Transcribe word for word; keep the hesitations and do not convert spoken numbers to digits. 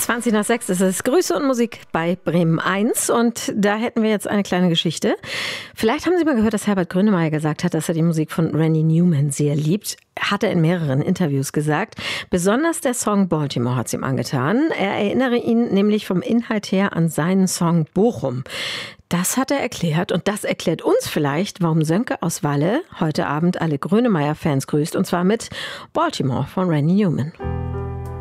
zwanzig nach sechs ist es. Grüße und Musik bei Bremen eins. Und da hätten wir jetzt eine kleine Geschichte. Vielleicht haben Sie mal gehört, dass Herbert Grönemeyer gesagt hat, dass er die Musik von Randy Newman sehr liebt. Hat er in mehreren Interviews gesagt. Besonders der Song Baltimore hat es ihm angetan. Er erinnere ihn nämlich vom Inhalt her an seinen Song Bochum. Das hat er erklärt und das erklärt uns vielleicht, warum Sönke aus Walle heute Abend alle Grönemeyer-Fans grüßt. Und zwar mit Baltimore von Randy Newman.